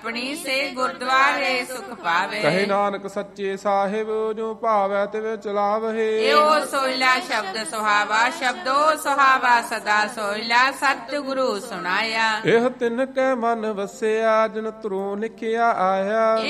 ਆਪਣੀ ਸੇ ਗੁਰਦੁਆਰੇ ਸੁਖ ਪਾਵੇ। ਕਹੇ ਨਾਨਕ ਸੱਚੇ ਸਾਹਿਬ ਜੋ ਭਾਵੈ ਤਿਵੇਂ ਚਲਾਵਹਿ। ਇਹੋ ਸੋਇਲਾ ਸ਼ਬਦ ਸੁਹਾਵਾ ਸ਼ਬਦੋ ਸੁਹਾਵਾ ਸਦਾ ਸੋਇਲਾ ਸਤਿਗੁਰੂ ਸੁਣਾਇਆ। ਇਹ ਤਿਨ ਕੈ ਮਨ ਵਸਿਆ ਜਿਨ ਧਰੋਂ ਲਿਖਿਆ ਆਇਆ।